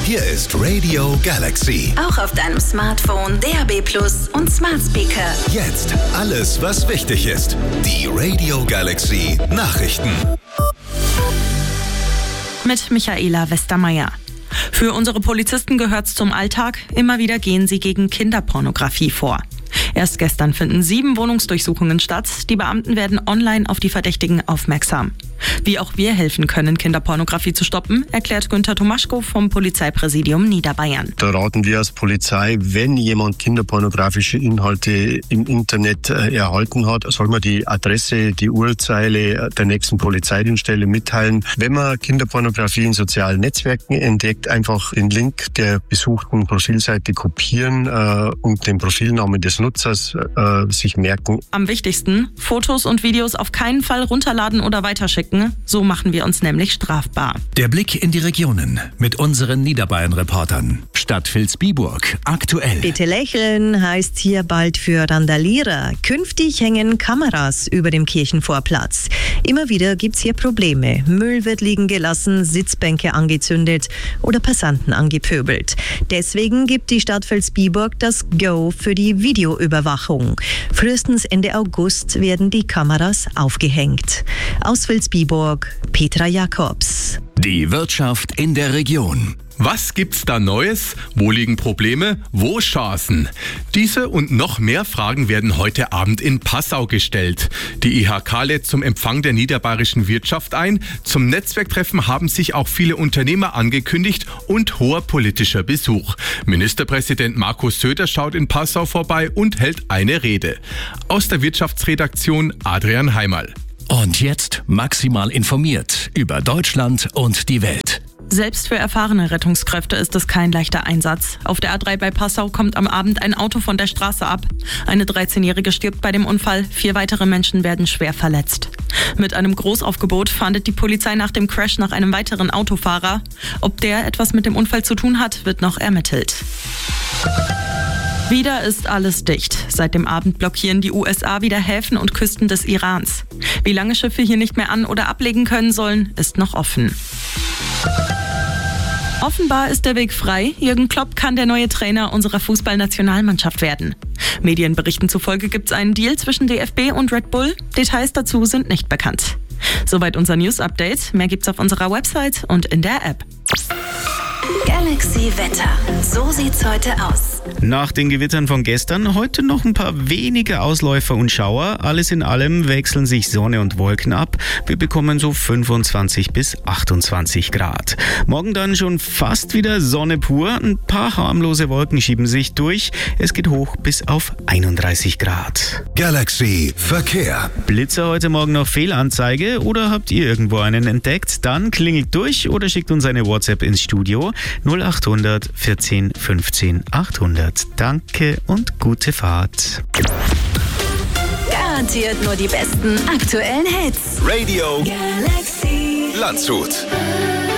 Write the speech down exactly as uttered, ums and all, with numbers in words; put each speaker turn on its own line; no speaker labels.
Hier ist Radio Galaxy.
Auch auf deinem Smartphone, D A B plus und Smart Speaker.
Jetzt alles, was wichtig ist. Die Radio Galaxy Nachrichten.
Mit Michaela Westermeier. Für unsere Polizisten gehört's zum Alltag. Immer wieder gehen sie gegen Kinderpornografie vor. Erst gestern finden sieben Wohnungsdurchsuchungen statt. Die Beamten werden online auf die Verdächtigen aufmerksam. Wie auch wir helfen können, Kinderpornografie zu stoppen, erklärt Günther Tomaschko vom Polizeipräsidium Niederbayern.
Da raten wir als Polizei, wenn jemand kinderpornografische Inhalte im Internet äh, erhalten hat, soll man die Adresse, die Urzeile der nächsten Polizeidienststelle mitteilen. Wenn man Kinderpornografie in sozialen Netzwerken entdeckt, einfach den Link der besuchten Profilseite kopieren äh, und den Profilnamen des Nutzers äh, sich merken.
Am wichtigsten, Fotos und Videos auf keinen Fall runterladen oder weiterschicken. So machen wir uns nämlich strafbar.
Der Blick in die Regionen mit unseren Niederbayern-Reportern. Stadt Vilsbiburg aktuell.
Bitte lächeln heißt hier bald für Randalierer. Künftig hängen Kameras über dem Kirchenvorplatz. Immer wieder gibt's hier Probleme. Müll wird liegen gelassen, Sitzbänke angezündet oder Passanten angepöbelt. Deswegen gibt die Stadt Vilsbiburg das Go für die Videoüberwachung. Frühestens Ende August werden die Kameras aufgehängt. Aus Vilsbiburg, Petra Jakobs.
Die Wirtschaft in der Region.
Was gibt's da Neues? Wo liegen Probleme? Wo Chancen? Diese und noch mehr Fragen werden heute Abend in Passau gestellt. Die I H K lädt zum Empfang der niederbayerischen Wirtschaft ein. Zum Netzwerktreffen haben sich auch viele Unternehmer angekündigt und hoher politischer Besuch. Ministerpräsident Markus Söder schaut in Passau vorbei und hält eine Rede. Aus der Wirtschaftsredaktion Adrian Heimerl.
Und jetzt maximal informiert über Deutschland und die Welt.
Selbst für erfahrene Rettungskräfte ist es kein leichter Einsatz. Auf der A drei bei Passau kommt am Abend ein Auto von der Straße ab. Eine dreizehnjährige stirbt bei dem Unfall, vier weitere Menschen werden schwer verletzt. Mit einem Großaufgebot fahndet die Polizei nach dem Crash nach einem weiteren Autofahrer. Ob der etwas mit dem Unfall zu tun hat, wird noch ermittelt. Wieder ist alles dicht. Seit dem Abend blockieren die U S A wieder Häfen und Küsten des Irans. Wie lange Schiffe hier nicht mehr an- oder ablegen können sollen, ist noch offen. Offenbar ist der Weg frei. Jürgen Klopp kann der neue Trainer unserer Fußballnationalmannschaft werden. Medienberichten zufolge gibt es einen Deal zwischen D F B und Red Bull. Details dazu sind nicht bekannt. Soweit unser News-Update. Mehr gibt's auf unserer Website und in der App.
Galaxy Wetter. So sieht's heute aus.
Nach den Gewittern von gestern heute noch ein paar wenige Ausläufer und Schauer. Alles in allem wechseln sich Sonne und Wolken ab. Wir bekommen so fünfundzwanzig bis achtundzwanzig Grad. Morgen dann schon fast wieder Sonne pur. Ein paar harmlose Wolken schieben sich durch. Es geht hoch bis auf einunddreißig Grad.
Galaxy Verkehr.
Blitzer heute Morgen noch Fehlanzeige oder habt ihr irgendwo einen entdeckt? Dann klingelt durch oder schickt uns eine WhatsApp ins Studio null acht hundert vierzehn fünfzehn achthundert. Danke und gute Fahrt.
Garantiert nur die besten aktuellen Hits.
Radio
Galaxy
Landshut.